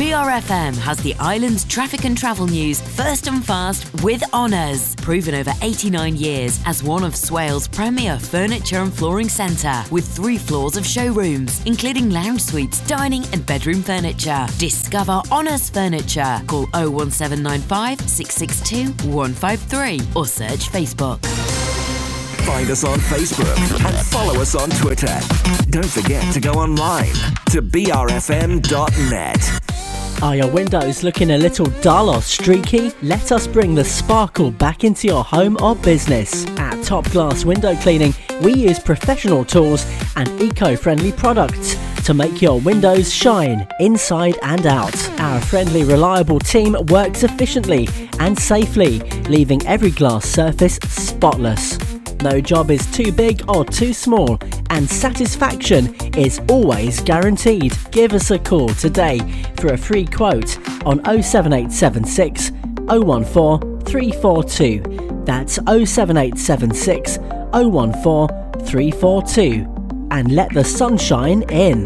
BRFM has the island's traffic and travel news first and fast with honours. Proven over 89 years as one of Swale's premier furniture and flooring centre with 3 floors of showrooms, including lounge suites, dining and bedroom furniture. Discover Honours Furniture. Call 01795 662 153 or search Facebook. Find us on Facebook and follow us on Twitter. Don't forget to go online to brfm.net. Are your windows looking a little dull or streaky? Let us bring the sparkle back into your home or business. At Top Glass Window Cleaning, we use professional tools and eco-friendly products to make your windows shine inside and out. Our friendly, reliable team works efficiently and safely, leaving every glass surface spotless. No job is too big or too small, and satisfaction is always guaranteed. Give us a call today for a free quote on 07876 014 342. That's 07876 014 342. And let the sunshine in.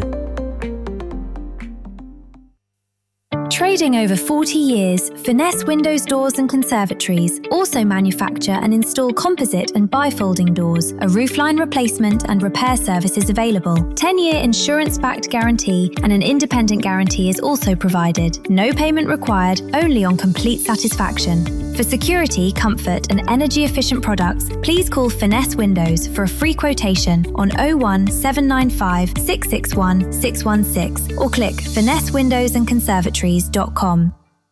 Trading over 40 years, Finesse Windows, Doors and Conservatories also manufacture and install composite and bifolding doors. A roofline replacement and repair service is available. 10-year insurance-backed guarantee and an independent guarantee is also provided. No payment required, only on complete satisfaction. For security, comfort and energy-efficient products, please call Finesse Windows for a free quotation on 01795 661 616 or click finessewindowsandconservatories.com.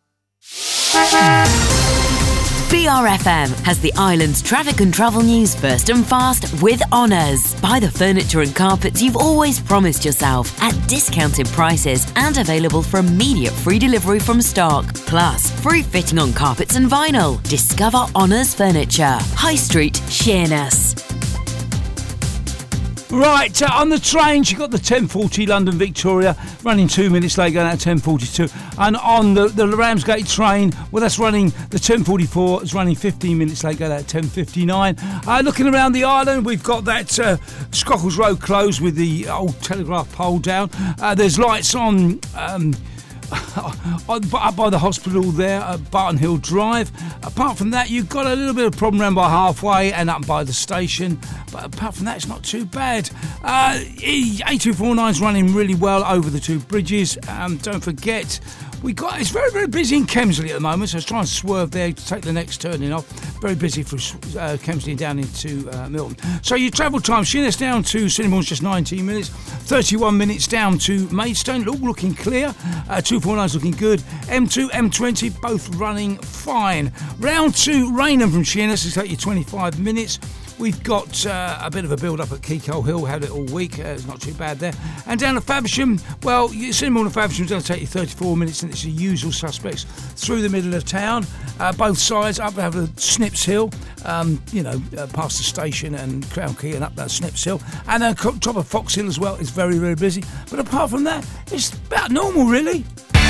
BRFM has the island's traffic and travel news first and fast with honours. Buy the furniture and carpets you've always promised yourself at discounted prices and available for immediate free delivery from stock. Plus, free fitting on carpets and vinyl. Discover Honours Furniture. High Street, Sheerness. Right, on the trains you've got the 10:40 London Victoria running 2 minutes late going out at 10:42, and on the Ramsgate train, well, that's running the 10:44, it's running 15 minutes late going out at 10:59. Looking around the island, we've got that Scockles Road closed with the old telegraph pole down. There's lights on up by the hospital there at Barton Hill Drive. Apart from that, you've got a little bit of problem around by Halfway and up by the station, but apart from that, it's not too bad. A249's running really well over the 2 bridges. Don't forget, it's very, very busy in Kemsley at the moment, so let's try and swerve there to take the next turning off. Very busy for Kemsley and down into Milton. So your travel time, Sheerness down to Cinnamons just 19 minutes, 31 minutes down to Maidstone, all looking clear. 249's looking good. M2, M20, both running fine. Round to Rainham from Sheerness, it'll take you 25 minutes. We've got a bit of a build-up at Kecoll Hill, had it all week, it's not too bad there. And down to Faversham, well, Cinnamon and Faversham's going to take you 34 minutes, and it's the usual suspects through the middle of town. Both sides, up over Snips Hill, past the station and Crown Key and up that Snips Hill. And then top of Fox Hill as well, it's very, very busy. But apart from that, it's about normal, really.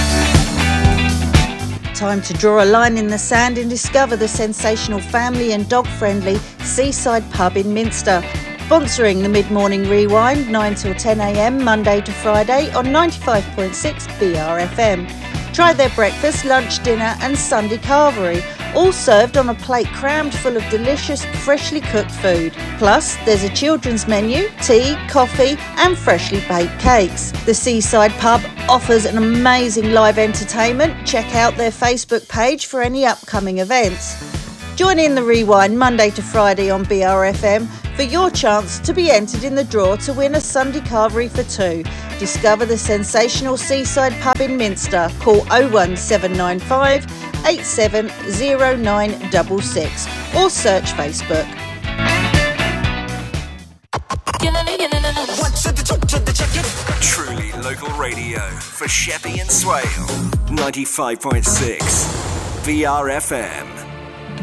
Time to draw a line in the sand and discover the sensational family and dog-friendly Seaside Pub in Minster. Sponsoring the Mid-Morning Rewind, 9 till 10 a.m, Monday to Friday on 95.6 BRFM. Try their breakfast, lunch, dinner and Sunday carvery, all served on a plate crammed full of delicious, freshly cooked food. Plus, there's a children's menu, tea, coffee and freshly baked cakes. The Seaside Pub offers an amazing live entertainment. Check out their Facebook page for any upcoming events. Join in the Rewind Monday to Friday on BRFM for your chance to be entered in the draw to win a Sunday carvery for 2. Discover the sensational Seaside Pub in Minster. Call 01795 870966 or search Facebook. Truly local radio for Sheppey and Swale. 95.6 BRFM.